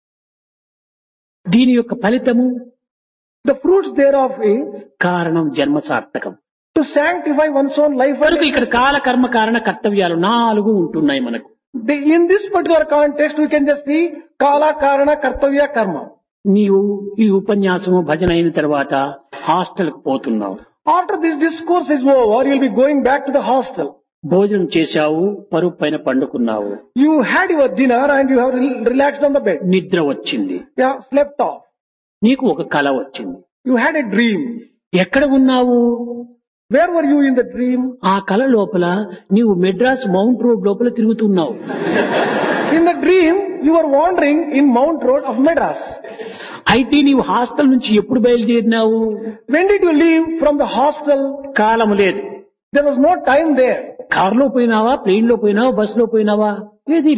దీని యొక్క ఫలితము The fruits thereof is కారణం జన్మ సార్థకం. to sanctify one's own life. కనుక ఇక్కడ కాల కర్మ కారణ కర్తవ్యాలు 4 ఉంటున్నాయి మనకు. In this particular context, we can just see Kala, Karana, Kartavya, Karma. నీవు ఈ ఉపన్యాసము భజన అయిన తర్వాత హాస్టల్ కు పోతున్నావు. After this discourse is over, you'll be going back to the hostel. భోజనం చేశావు, పరుపు పైన పండుకున్నావు. You had your dinner and you have relaxed on the bed. నిద్ర వచ్చింది. You have slept off. నీకు ఒక కల వచ్చింది. You had a dream. ఎక్కడ ఉన్నావు? Where were you in the dream? ఆ కల లోపల నీవు మెడ్రాస్ మౌంట్ రోడ్ లోపల తిరుగుతున్నావు. In the dream, you were wandering in Mount Road of Madras. అయితే నీవు హాస్టల్ నుంచి ఎప్పుడు బయలుదేరినావు? When did you leave from the hostel? కాలము లేదు. There was no time there. కారులో పోయినావా, ప్లేన్ లో పోయినావా, బస్ లో పోయినావా? ఏదీ లేదు.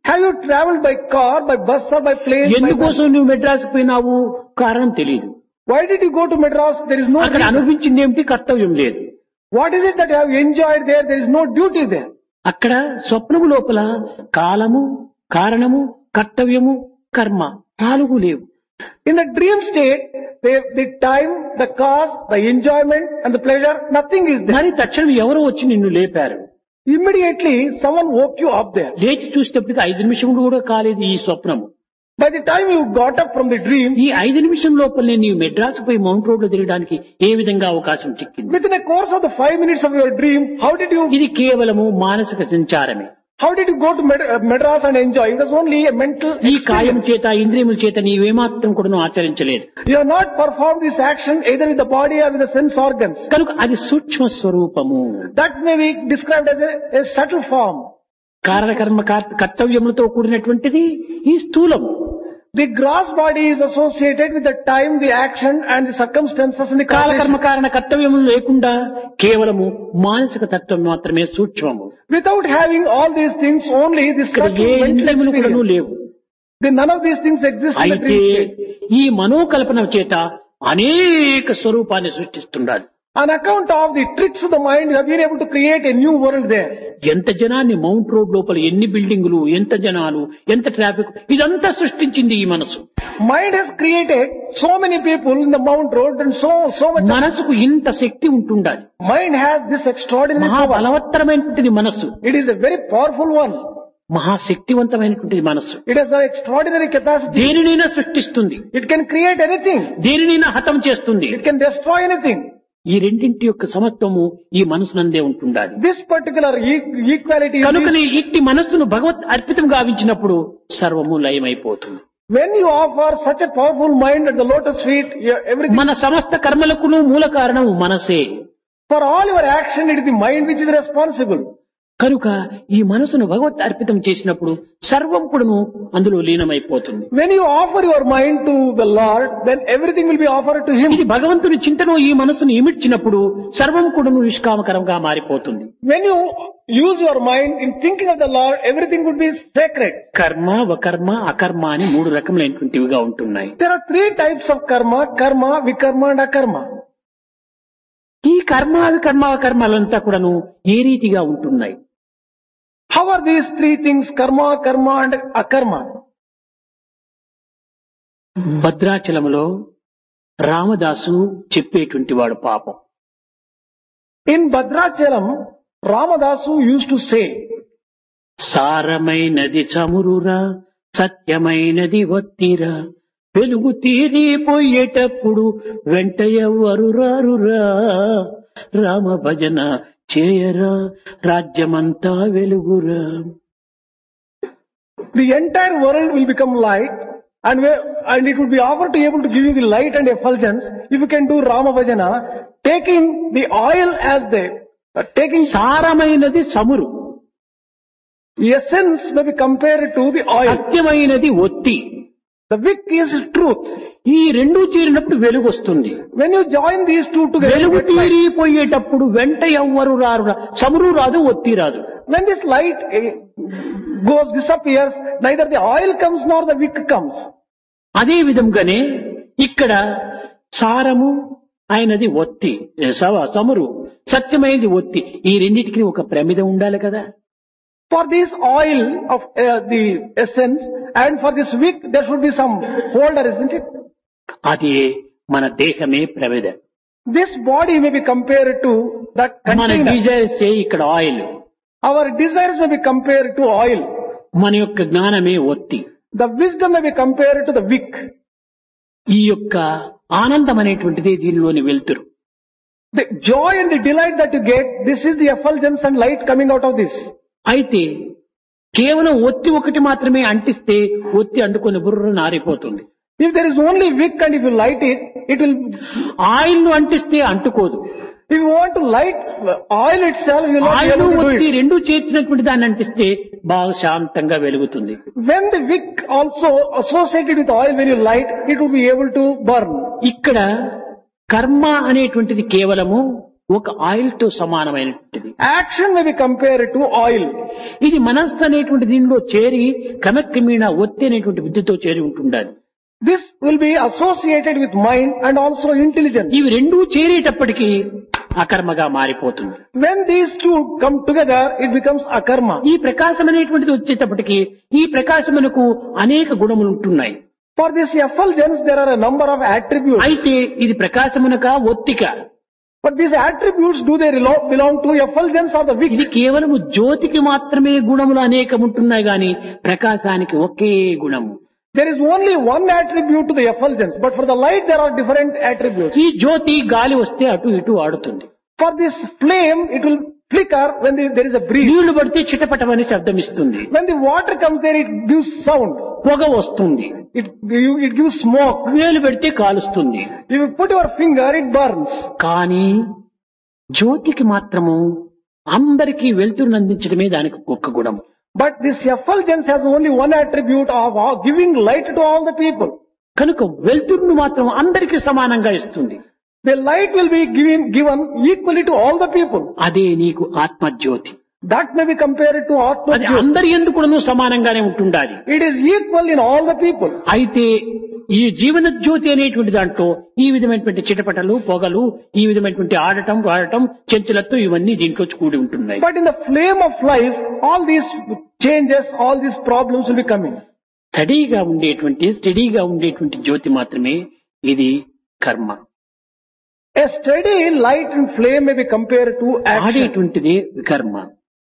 Have you traveled by car, by bus or by plane? by ఎందుకోసం నువ్వు మెడ్రాస్ పోయినావు కారణం తెలియదు. Why did you go to Madras? There is no అక్కడ reason. అనిపించింది ఏమిటి? కర్తవ్యం లేదు. What is it that you have enjoyed there? There is no duty there. అక్కడ స్వప్నము లోపల కాలము, కారణము, కర్తవ్యము, కర్మ నాలుగు లేవు. In the dream state, the time, the cause, the enjoyment and the pleasure, nothing is there. మరి తక్షణం ఎవరో వచ్చి నిన్ను లేపారు. Immediately someone woke you up there. లేచి చూసేటప్పటికి 5 నిమిషములు కూడా కాలేదు ఈ స్వప్నము. By the time you got up from the dream, ఈ 5 నిమిషం లోపలనే నీవు మెడ్రాస్ పోయి మౌంట్ రోడ్ లో తిరగడానికి ఏ విధంగా అవకాశం చిక్కింది? within a course of the 5 minutes of your dream, ఇది కేవలము మానసిక సంచారమే. how did you go to Madras and enjoy? It was only a mental ఈ కాయం experience. చేత ఇంద్రియముల చేత నీవేమాత్రం కూడా ఆచరించలేదు. You have not performed this action either with the body or with the sense organs. కనుక అది సూక్ష్మ స్వరూపము. That may be described as a subtle form. కారణకర్మ కర్తవ్యములతో కూడినటువంటిది ఈ స్థూలము. The gross body is associated with the time, the action and the circumstances in the కాలకర్మ causation. కారణ కర్తవ్యములు లేకుండా కేవలము మానసిక తత్వం మాత్రమే సూక్ష్మము. Without having all these things, only the ఇక్కడ subtle ఏ mental ఇంద్రియములు కూడా experience. లేవు. None of these things exist in the అయితే dream state. ఈ మనోకల్పన చేత అనేక స్వరూపాన్ని సృష్టిస్తున్నాడు. On account of the tricks of the mind, you have been able to create a new world there. ఎంత జనాన్ని మౌంట్ రోడ్ లోపల ఎన్ని బిల్డింగులు, ఎంత జనాలు, ఎంత ట్రాఫిక్, ఇదంతా సృష్టించింది ఈ మనసు. Mind has created so many people in the Mount Road and so much. మనసుకు ఇంత శక్తి ఉంటుండాలి. Mind has this extraordinary మహా power. బలవత్తరమైనటువంటిది మనస్సు, It is a very powerful one. మహాశక్తివంతమైనటువంటిది మనస్సు. It has an extraordinary capacity. దేనినైనా సృష్టిస్తుంది, It can create anything. దేనినైనా హతం చేస్తుంది. It can destroy anything. ఈ రెండింటి యొక్క సమత్వము ఈ మనసునందే ఉంటుండాలి. This particular equality is కనుకనే ఇట్టి మనస్సును భగవత్ అర్పితం గావించినప్పుడు సర్వము లయమైపోతుంది. when you offer such a powerful mind at the lotus feet, everything. మన సమస్త కర్మలకును మూల కారణం మనసే. For all your action, it is the mind which is responsible. కనుక ఈ మనసును భగవత్ అర్పితం చేసినప్పుడు సర్వం కూడాను అందులో లీనమైపోతుంది. When you offer your mind to the Lord, then everything will be offered to Him. ఇది భగవంతుని చింతను ఈ మనసును ఇమిడ్చినప్పుడు సర్వం కూడాను నిష్కామకరంగా మారిపోతుంది. When you use your mind in thinking of the Lord, everything would be sacred. కర్మ, వకర్మ, అకర్మ అని 3 రకములైనటువంటివిగా ఉంటున్నాయి. There are 3 types of karma: karma, vikarma and akarma. ఈ కర్మ, వికర్మ, అకర్మలంతా కూడాను ఏ రీతిగా ఉంటున్నాయి? How are these 3 things, karma, karma and akarma? భద్రాచలములో Ramadasu చెప్పేటువంటి వాడు పాపం. In Bhadrachalam, Ramadasu used to say, సారమైనది చమురురా, సత్యమైనది వత్తిరా, వెలుగు తీరిపోయేటప్పుడు వెంట ఎవ్వరు రారురా, రామ భజన చేయరా, రాజ్యమంతా వెలుగురా. the entire world will become light and it would be offered to be able to give you the light and effulgence if you can do Rama Bhajana, taking the oil as taking సారమైనది చమురు, essence may be compared to the oil. సత్యమైనది ఒత్తి. The wick is truth. ఈ రెండు చేరినప్పుడు వెలుగు వస్తుంది. When you join these two together, వెలుగు you get light. తీరిపోయేటప్పుడు వెంట ఎవ్వరు రారురా, చమురు రాదు, ఒత్తి రాదు. When this light disappears, neither the oil comes nor the wick comes. అదే విధంగానే ఇక్కడ సారము అయినది ఒత్తి, చమురు, సత్యమైనది ఒత్తి, ఈ రెండింటికి ఒక ప్రమిద ఉండాలి కదా. For this oil of the essence and for this wick, there should be some holder, isn't it? అది మన దేహమే ప్రమిద. This body may be compared to that మన container. డిజైర్స్ ఇక్కడ oil, Our desires may be compared to oil. మన యొక్క జ్ఞానమే ఒత్తి. The wisdom may be compared to the wick. ఈ యొక్క ఆనందం అనేటువంటిది దీనిలోని వెలుతురు. The joy and the delight that you get, this is the effulgence and light coming out of this. అయితే కేవలం ఒత్తి ఒకటి మాత్రమే అంటిస్తే ఒత్తి అంటుకొని బుర్ర నారిపోతుంది. If there is only wick and if you light it, it will. Oil ను అంటిస్తే అంటుకోదు. If you want to light oil itself, you will not be oil able to do ఒత్తి it. రెండు చేర్చినటువంటి దాన్ని అంటిస్తే బాగా శాంతంగా వెలుగుతుంది. When the wick also associated with oil, when you light, it will be able to burn. ఇక్కడ కర్మ అనేటువంటిది కేవలము ఒక ఆయిల్ తో సమానమైనటువంటిది. Action may be compared to oil. ఇది మనస్సు అనేటువంటి దీనిలో చేరి క్రమక్రమేణా ఒత్తి అనేటువంటి బుద్ధితో చేరి ఉంటుండాలి. This will be associated with mind and also intelligence. ఇవి రెండూ చేరేటప్పటికీ అకర్మగా మారిపోతుంది. When these two come together, it becomes akarma. ఈ ప్రకాశం అనేటువంటిది వచ్చేటప్పటికి ఈ ప్రకాశమునకు అనేక గుణములు ఉంటున్నాయి. For this effulgence, there are a number of attributes. అయితే ఇది ప్రకాశమునక ఒత్తిక. But these attributes, do they belong to effulgence or the wick? ఇది కేవలము జ్యోతికి మాత్రమే గుణములు అనేకం ఉంటున్నాయి గాని ప్రకాశానికి ఒకే గుణము. There is only one attribute to the effulgence, but for the light there are different attributes. ఈ జ్యోతి గాలి వస్తే అటు ఇటు ఆడుతుంది. For this flame, it will flicker when there is a breeze. నీళ్లు పడితే చిటపటమని శబ్దం ఇస్తుంది. When the water comes there, it gives sound. పొగ వస్తుంది. It gives smoke. వేలు పెడితే కాలుస్తుంది. If you put your finger, it burns. కానీ జ్యోతికి మాత్రము అందరికీ వెలుతురును అందించడమే దానికి ఒక్క గుణం. But this effulgence has only one attribute of giving light to all the people. కనుక వెలుతురును మాత్రం అందరికీ సమానంగా ఇస్తుంది. The light will be given equally to all the people. అదే నీకు ఆత్మజ్యోతి. That may be compared to Atma అది Jyoti. అందరి ఎందుకు సమానంగానే ఉంటుండాలి. It is equal in all the people. అయితే ఈ జీవన జ్యోతి అనేటువంటి దాంట్లో ఈ విధమైనటువంటి చిటపటలు పొగలు ఈ విధమైనటువంటి ఆడటం వాడటం చెంచులతో ఇవన్నీ దీంట్లో కూడి ఉంటున్నాయి. But in the flame of life, all these changes, all these problems will be coming. స్టడీగా ఉండేటువంటి జ్యోతి మాత్రమే ఇది కర్మ. A steady light and flame may be compared to action. ఆడేటువంటిది కర్మ.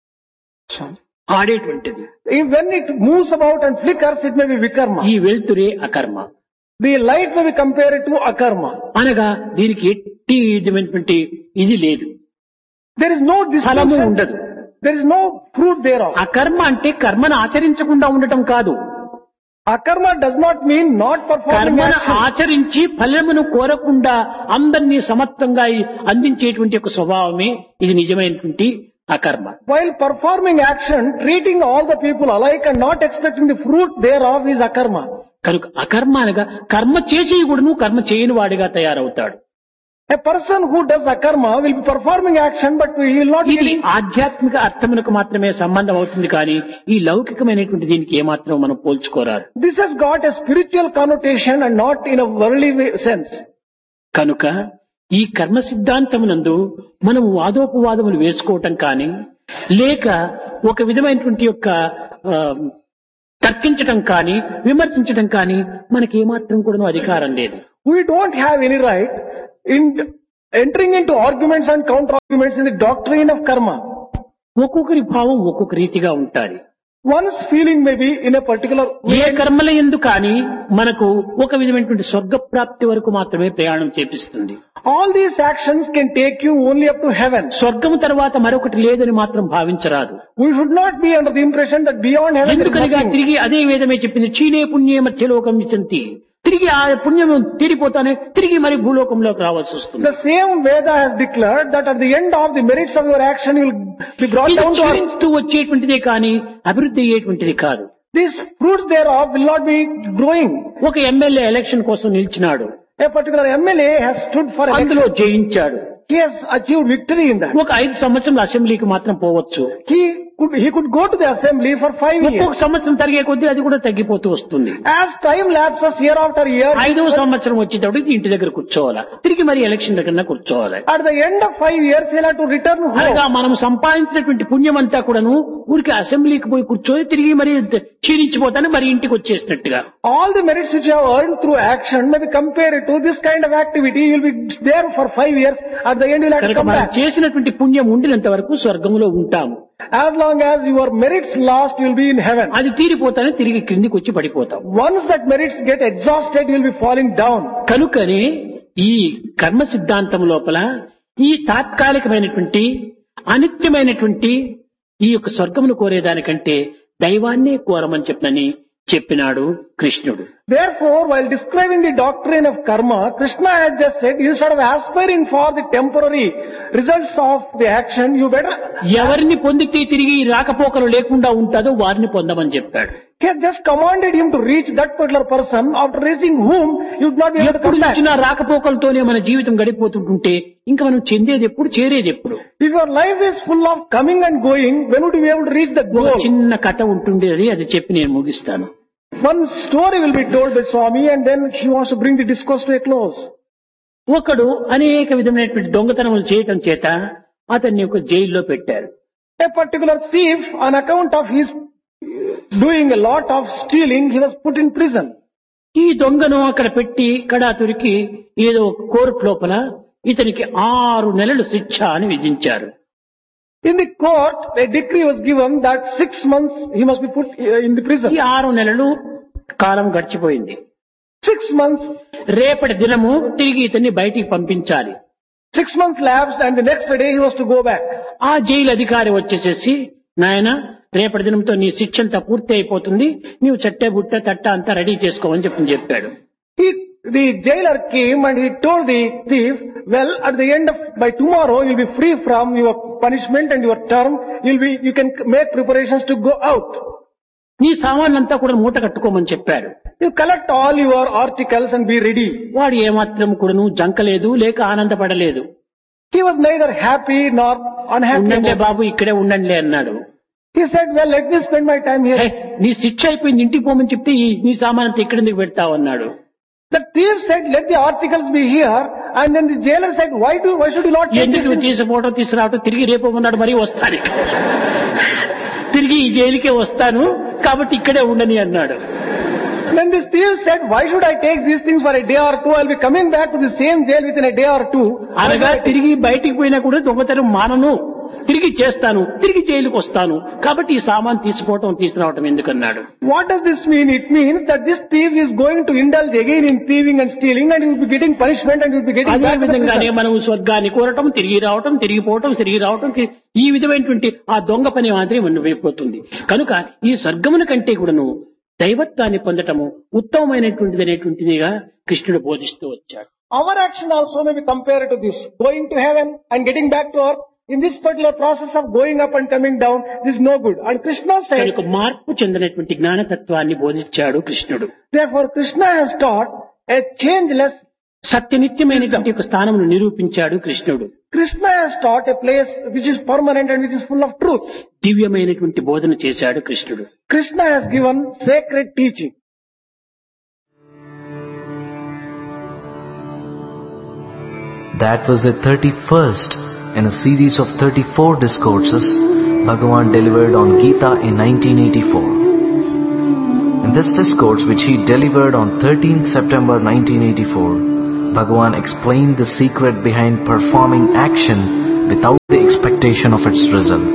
ఆడేటువంటిది When it moves about and flickers, it may be vikarma. ఈ వెలుతురే అకర్మ. The light may be compared to akarma. అనగా దీనికి ఎట్టి విధమైనటువంటి ఇది లేదు. There is no ఫలము distinction. ఉండదు. There is no fruit thereof. అకర్మ అంటే కర్మను ఆచరించకుండా ఉండటం కాదు. Akarma does not mean not performing కర్మను action. ఆచరించి ఫలమును కోరకుండా అందరినీ సమత్వంగా అందించేటువంటి ఒక స్వభావమే ఇది నిజమైనటువంటి అకర్మ. While performing action, treating all the people alike and not expecting the fruit thereof is akarma. కనుక అకర్మ అనగా కర్మ చేసి కూడాను కర్మ చేయని వాడిగా తయారవుతాడు. A person who does akarma will be performing action, but he will not ఇది be. ఆధ్యాత్మిక అర్థమునకు మాత్రమే సంబంధం అవుతుంది కానీ ఈ లౌకికమైనటువంటి దీనికి ఏమాత్రం మనం పోల్చుకోరాదు. This has got a spiritual connotation and not in a worldly sense. కనుక ఈ కర్మ సిద్ధాంతమునందు మనం వాదోపవాదములు వేసుకోవటం కానీ లేక ఒక విధమైనటువంటి యొక్క తర్కించటం కానీ విమర్శించటం కానీ మనకి ఏమాత్రం కూడా అధికారం లేదు. We don't have any right in entering into arguments and counter arguments in the doctrine of karma. ఒక్కొక్కరి భావం ఒక్కొక్క రీతిగా ఉంటాయి. One's feeling may be in a particular A way. కర్మల ఎందు కానీ మనకు ఒక విధమైనటువంటి స్వర్గ ప్రాప్తి వరకు మాత్రమే ప్రయాణం చేపిస్తుంది. All these actions can take you only up to heaven. స్వర్గము తర్వాత మరొకటి లేదని మాత్రం భావించరాదు. We should not be under the impression that beyond heaven there is ఎందుకనగా nothing. తిరిగి అదే వేదమే చెప్పింది క్షీణే పుణ్యే మధ్యలోకం విశంతి. తిరిగి ఆ పుణ్యము తీరిపోతానే తిరిగి మరి భూలోకంలోకి రావాల్సి వస్తుంది. The same Veda has declared that at the end of the merits of your action you will be brought ఇది down to earth. క్షీణిస్తూ వచ్చేటువంటిదే కానీ అభివృద్ధి అయ్యేటువంటిది కాదు. These fruits thereof will not be growing. ఒక ఎమ్మెల్యే ఎలక్షన్ కోసం నిలిచినాడు. A particular MLA has stood for అందులో election. జయించాడు. He has achieved victory in that. ఒక 5 సంవత్సరాల అసెంబ్లీకి మాత్రం పోవచ్చు. He could go to the assembly for 5 ఒక్కొక్క years. సంవత్సరం తరిగే కొద్దీ అది కూడా తగ్గిపోతూ వస్తుంది. As time lapses year after year, 5వ సంవత్సరం వచ్చేటప్పుడు ఇంటి దగ్గర కూర్చోవాలా, తిరిగి మరి ఎలక్షన్ దగ్గర కూర్చోవాలి. at the end of 5 years he'll have to return అనగా home. మనం సంపాదించినటువంటి పుణ్యం అంతా కూడాను ఊరికి అసెంబ్లీకి పోయి కూర్చొని తిరిగి మరి క్షీణించిపోతానే మరి ఇంటికి వచ్చేసినట్టుగా. All the merits which you have earned through action may be compared to this kind of activity. You'll be there for 5 years. At the end you'll have to కనుక come మనం back. చేసినటువంటి పుణ్యం ఉండినంత వరకు స్వర్గంలో ఉంటాము. As long as your merits last, you'll be in heaven. అది తీరిపోతానే తిరిగి క్రిందికి వచ్చి పడిపోతాం. Once that merits get exhausted, you'll be falling down. కనుకనే ఈ కర్మ సిద్ధాంతం లోపల ఈ తాత్కాలికమైనటువంటి అనిత్యమైనటువంటి ఈ యొక్క స్వర్గమును కోరేదానికంటే దైవాన్నే కోరమని చెప్పినాడు కృష్ణుడు. Therefore, while describing the doctrine of karma, Krishna had just said, instead of aspiring for the temporary results of the action, you better. ఎవరిని పొందితే తిరిగి రాకపోకలు లేకుండా ఉంటాదో వారిని పొందమని చెప్పాడు. He has just commanded him to reach that particular person, after reaching whom you would not be able to ఎప్పుడు come back. చూసినా రాకపోకలతోనే మన జీవితం గడిపోతుంటుంటే ఇంకా మనం చెందేది ఎప్పుడు, చేరేది ఎప్పుడు? If your life is full of coming and going, when would you be able to reach the ఒక goal? చిన్న కథ ఉంటుండేది, అది చెప్పి నేను ముగిస్తాను. One story will be told by Swami and then he wants to bring the discourse to a close. ఒకడు అనేక విధమైనటువంటి దొంగతనములు చేయటం చేత అతన్ని ఒక జైల్లో పెట్టారు. A particular thief, on account of his doing a lot of stealing, he was put in prison. ఈ దొంగను అక్కడ పెట్టి కడాతురికి ఏదో ఒక కోర్టు లోపల ఇతనికి 6 నెలలు శిక్ష అని విధించారు. In the court, a decree was given that 6 months he must be put in the prison. ఈ 6 నెలలు కాలం గడిచిపోయింది. 6 months, రేపటి దినము తిరిగి ఇతన్ని బయటికి పంపించాలి. 6 months lapsed and the next day he was to go back. ఆ జైలు అధికారి వచ్చేసేసి, నాయన రేపటి దినంతో నీ శిక్ష అంతా పూర్తి అయిపోతుంది, నీవు చట్టే బుట్ట తట్ట అంతా రెడీ చేసుకోమని చెప్పాడు. The jailer came and he told the thief, well, at the end of, by tomorrow you'll be free from your punishment and your term, you can make preparations to go out. నీ సామాన్లంతా కూడా మూట కట్టుకోమని చెప్పాడు. You collect all your articles and be ready. వాడు ఏమాత్రం కూడాను జంకలేదు, లేక ఆనందపడలేదు. He was neither happy nor unhappy. ఉండండి బాబు, ఇక్కడే ఉండండి అన్నాడు. He said, well, let me spend my time here. నీ శిక్ష అయిపోయింది, ఇంటికి పోమని చెప్తే నీ సామానంతా ఇక్కడ ఎందుకు పెడతావు అన్నాడు. The thief said, let the articles be here, and then the jailer said, why should you not take ఎందుకు this? తీసుకుపోవటం తీసుకురావటం, తిరిగి రేపు ఉన్నాడు, మరీ వస్తాను, తిరిగి ఈ జైలుకే వస్తాను, కాబట్టి ఇక్కడే ఉండని అన్నాడు. Then this thief said, why should I take these things for a day or two? I'll be coming back to the same jail within a day or two. అనగా తిరిగి బయటికి పోయినా కూడా దొంగతనం మానను, తిరిగి చేస్తాను, తిరిగి జైలుకు వస్తాను, కాబట్టి ఈ సామాన్ తీసుకోవటం తీసుకురావటం ఎందుకన్నాడు. What does this mean? It means that this thief is going to indulge again in thieving and stealing, and he will be getting punishment and he will be getting అదే back to the విధంగానే prison. మనం స్వర్గాన్ని కోరటం, తిరిగి రావటం, తిరిగిపోవటం, తిరిగి రావటం, ఈ విధమైనటువంటి ఆ దొంగ పని మాత్రమే మనం అయిపోతుంది. కనుక ఈ స్వర్గమున కంటే కూడాను దైవత్వాన్ని పొందటము ఉత్తమమైనటువంటిది అనేటువంటిదిగా కృష్ణుడు బోధిస్తూ వచ్చాడు. Our action also may be compared to this. Going to heaven and getting back to earth. In this particular process of going up and coming down, this is no good. And Krishna said, కనుక మార్పు చెందినటువంటి జ్ఞానతత్వాన్ని బోధించాడు కృష్ణుడు. therefore Krishna has taught a changeless. సత్యనిత్యమైనటువంటి ఒక స్థానమును నిరూపించాడు కృష్ణుడు. Krishna has taught a place which is permanent and which is full of truth. దివ్యమైనటువంటి బోధన చేశాడు కృష్ణుడు. Krishna has given sacred teaching. That was the 31st in a series of 34 discourses Bhagavan delivered on Gita in 1984. In this discourse, which he delivered on 13th September 1984, Bhagavan explained the secret behind performing action without the expectation of its result.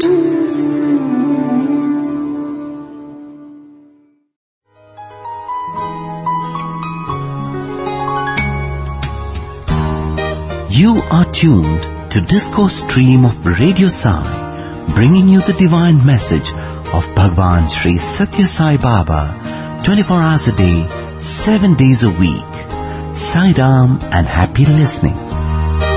You are tuned to Discourse Stream of Radio Sai, bringing you the divine message of Bhagwan Sri Satya Sai Baba, 24 hours a day, 7 days a week. Sai Ram and happy listening.